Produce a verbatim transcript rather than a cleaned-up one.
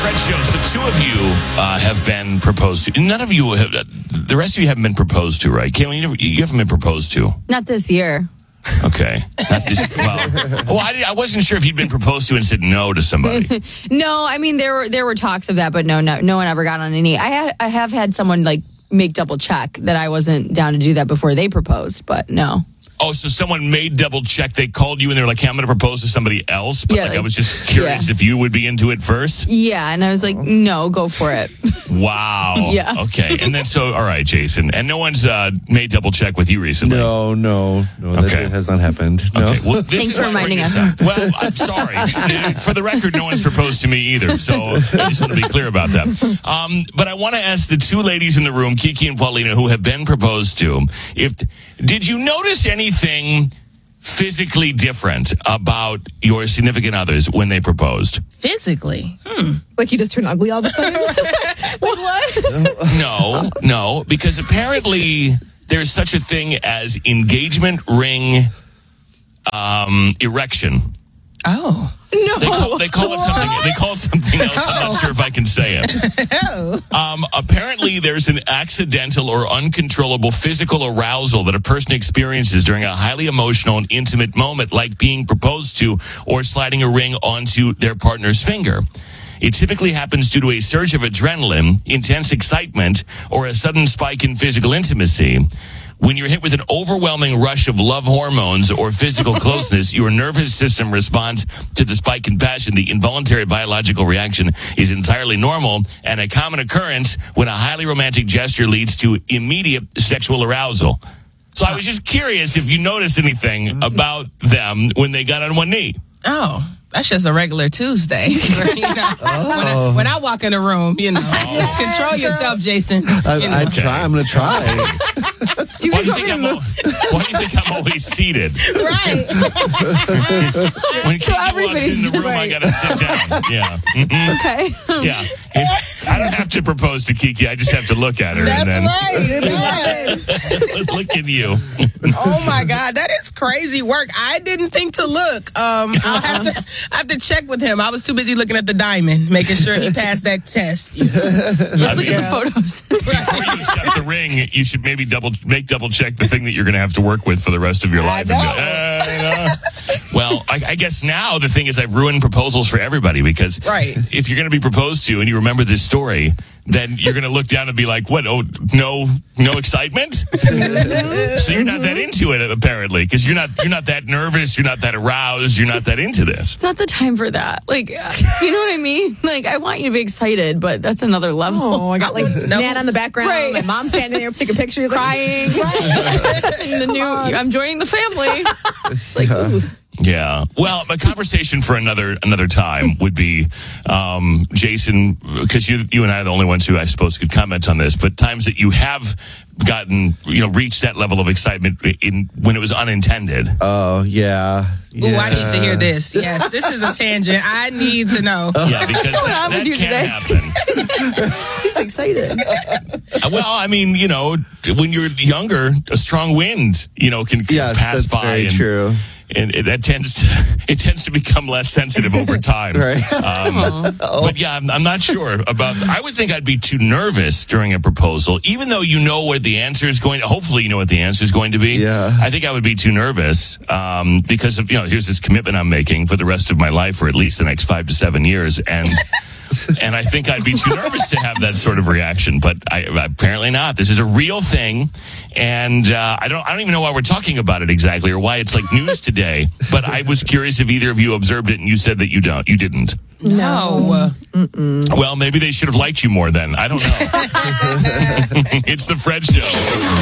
Fred Show. So two of you uh, have been proposed to. None of you have. Uh, the rest of you haven't been proposed to, right? Caitlin, you, never, you haven't been proposed to. Not this year. Okay. Not this, well, well I, did, I wasn't sure if you'd been proposed to and said no to somebody. No, I mean there were there were talks of that, but no, no, no one ever got on any. I had I have had someone like make double check that I wasn't down to do that before they proposed, but no. Oh, so someone made double check. They called you and they were like, hey, I'm going to propose to somebody else. But Yeah, like, like- I was just curious yeah. if you would be into it first. Yeah, and I was like, no, go for it. Wow. Yeah. Okay. And then so, all right, Jason. And no one's uh, made double check with you recently. No, no, no. That Okay. has not happened. No. Okay. Well, this Thanks is for why we're reminding here. us. Well, I'm sorry. For the record, no one's proposed to me either. So I just want to be clear about that. Um, but I want to ask the two ladies in the room, Kiki and Paulina, who have been proposed to, if did you notice anything physically different about your significant others when they proposed? Physically? Like you just turn ugly all of a sudden? What? No, no, because apparently there's such a thing as engagement ring um, erection. Oh. No. They call, they call it something. They call it something else. I'm not sure if I can say it. Um, apparently, there's an accidental or uncontrollable physical arousal that a person experiences during a highly emotional and intimate moment, like being proposed to or sliding a ring onto their partner's finger. It typically happens due to a surge of adrenaline, intense excitement, or a sudden spike in physical intimacy. When you're hit with an overwhelming rush of love hormones or physical closeness, your nervous system responds to the spike in passion. The involuntary biological reaction is entirely normal and a common occurrence when a highly romantic gesture leads to immediate sexual arousal. So I was just curious if you noticed anything about them when they got on one knee. Oh. That's just a regular Tuesday. You know, Oh. when, I, when I walk in the room, you know, control yourself, Jason. I, you know. I try. I'm going to try. Do you Why guys do you want me think to I'm, move? al- why do you think I'm always seated? Right. When So Kiki walks everybody's in the room, just- I gotta sit down. Yeah. Mhm. Okay. Yeah. If- I don't have to propose to Kiki. I just have to look at her. That's and then right. Yes. look at you. Oh my God, that is crazy work. I didn't think to look. Um, I'll have to, I have to check with him. I was too busy looking at the diamond, making sure he passed that test. You know. Let's I look mean, at the photos. Before you accept the ring, you should maybe double make double check the thing that you're going to have to work with for the rest of your life. know. And go, "Eh, no." Well, I, I guess now the thing is I've ruined proposals for everybody because Right. if you're going to be proposed to and you remember this story, then you're going to look down and be like, what? Oh, no, no excitement? So you're not that into it apparently because you're not you're not that nervous, you're not that aroused, you're not that into this. It's not the time for that. Like, you know what I mean? Like, I want you to be excited, but that's another level. Oh, I got like No. Nan on the background. Right. My mom standing there taking pictures. Crying. In the new, I'm joining the family. Like, ooh. Yeah. Well, a conversation for another another time would be, um, Jason, because you you and I are the only ones who I suppose could comment on this. But times that you have gotten, you know, reached that level of excitement in when it was unintended. Oh, yeah. Ooh, I need to Yeah. hear this. Yes, this is a tangent. I need to know. Yeah, because going that, on with that you can today? happen. He's excited. Well, I mean, you know, when you're younger, a strong wind, you know, can Yes, pass that's by. very and, true. And it, that tends to it tends to become less sensitive over time. Right. Um, but yeah, I'm, I'm not sure about. I would think I'd be too nervous during a proposal, even though you know what the answer is going. to Hopefully, you know what the answer is going to be. Yeah. I think I would be too nervous um, because of you know here's this commitment I'm making for the rest of my life, for at least the next five to seven years, and. And I think I'd be too nervous to have that sort of reaction, but I, apparently not. This is a real thing, and uh, I don't. I don't even know why we're talking about it exactly, or why it's like news today. But I was curious if either of you observed it, and you said that you don't. You didn't. No. Well, maybe they should have liked you more then. I don't know. It's the Fred Show.